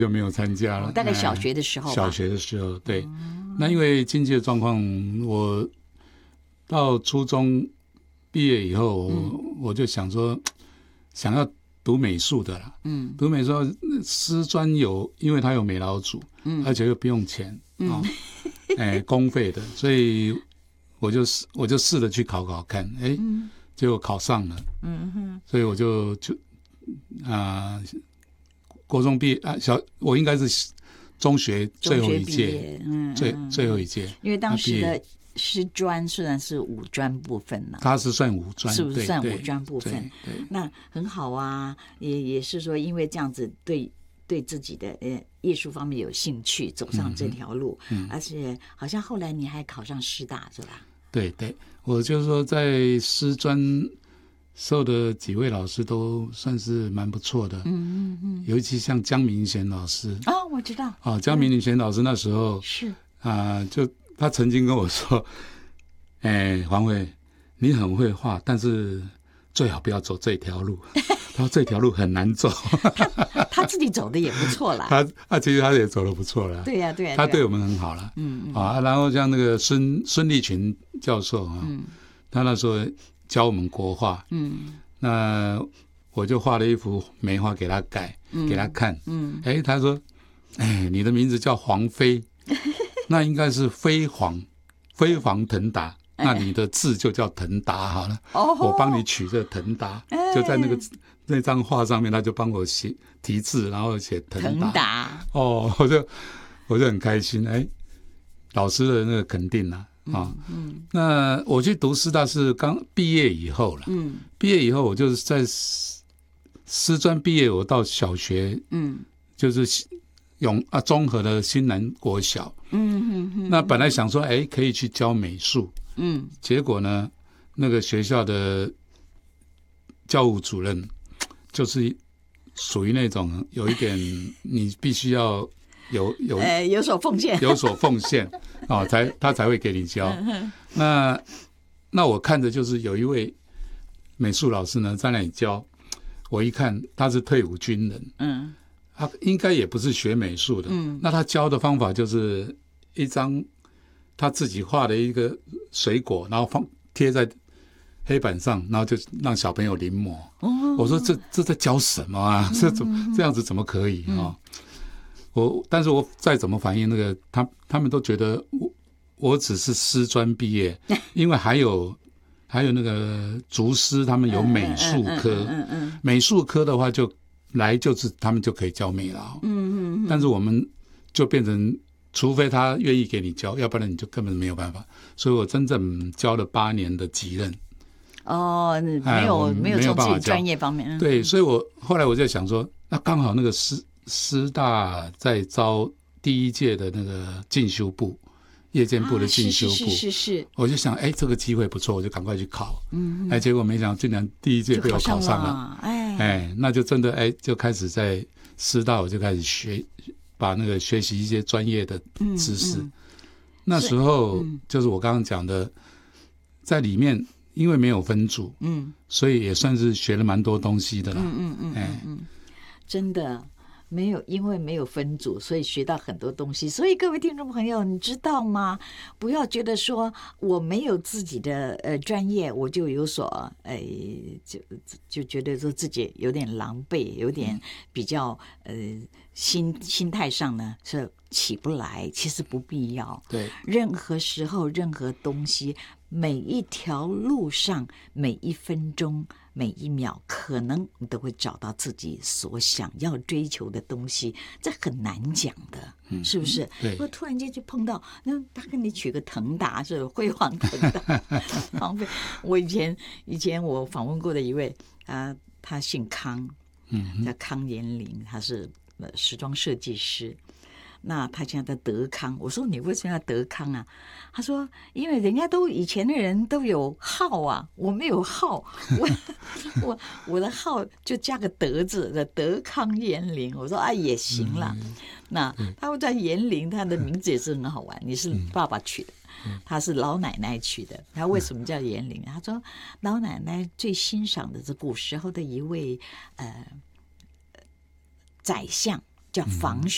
就没有参加了。 大概小学的时候吧。 小学的时候，对。那因为经济的状况，我到初中毕业以后，我就想说，想要读美术的啦。读美术师专因为它有美劳组，而且又不用钱公费的，所以我就试着去考考看，结果考上了。所以我就国中毕业我应该是中学最后一届，最后一届， 因为当时的师专虽然是五专部分呢， 它是算五专， 是不是算五专部分？ 对， 那很好啊，也是说因为这样子对自己的艺术方面有兴趣，走上这条路，而且好像后来你还考上师大是吧？ 对，我就是说在师专受的几位老师都算是蛮不错的，尤其像江明贤老师我知道江明贤老师那时候是就他曾经跟我说，黄伟，你很会画，但是最好不要走这条路。他说这条路很难走。 他自己走的也不错啦。 其实他也走得不错啦。 对呀， 他对我们很好啦。然后像那个孙立群教授他那时候教我们国画。那我就画了一幅梅花给他改，给他看。他说，你的名字叫黄飞。那应该是飞黄腾达，那你的字就叫腾达好了。我帮你取这腾达，就在那张画上面，他就帮我写题字，然后写腾达。我就很开心。老师的那个肯定啦。那我去读师大是刚毕业以后了。毕业以后我就是在师专毕业，我到小学，就是综合的新南国小。那本来想说可以去教美术。结果呢，那个学校的教务主任就是属于那种有一点你必须要有所奉献， 他才会给你教。那我看着就是有一位美术老师呢在那里教，我一看他是退伍军人。他应该也不是学美术的。那他教的方法就是一张他自己画的一个水果，然后贴在黑板上，然后就让小朋友临摹。我说这在教什么啊？这样子怎么可以但是我再怎么反映那个他们都觉得我只是师专毕业，因为还有那个竹师他们有美术科。美术科的话就是他们就可以教美劳。但是我们就变成除非他愿意给你教，要不然你就根本没有办法。所以我真正教了8年的级任。 没有从自己专业方面。 对，所以后来我就想说，那刚好那个师大在招第一届的那个进修部，夜间部的进修部。 是。我就想这个机会不错，我就赶快去考。结果没想到竟然第一届被我考上了。那就真的就开始在师大，我就开始把那个学习一些专业的知识。那时候就是我刚刚讲的，在里面因为没有分组，所以也算是学了蛮多东西的啦。 真的因为没有分组，所以学到很多东西。所以各位听众朋友，你知道吗？不要觉得说我没有自己的专业，我就有所就觉得说自己有点狼狈，有点比较心态上呢是起不来。其实不必要。 对， 任何时候任何东西，每一条路上每一分钟每一秒，可能你都会找到自己所想要追求的东西，这很难讲的。是不是？ 对。 我突然间就碰到，那他跟你取个腾达，是辉煌腾达。我以前我访问过的一位，他姓康，叫康延龄，他是时装设计师。那他现在在德康，我说你为什么要德康啊？他说因为人家以前的人都有号啊，我没有号，我的号就加个德字的德康延龄。我说也行啦。那他会叫延龄，他的名字也是很好玩。你是爸爸取的，他是老奶奶取的。他为什么叫延龄？他说老奶奶最欣赏的是古时候的一位宰相，叫房玄。